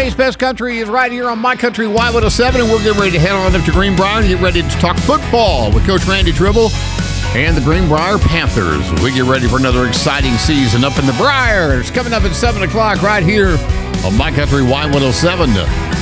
Today's best country is right here on My Country Y107, and we're getting ready to head on up to Greenbrier and get ready to talk football with Coach Randy Tribble and the Greenbrier Panthers. We get ready for another exciting season up in the Briar. It's coming up at 7 o'clock right here on My Country Y107.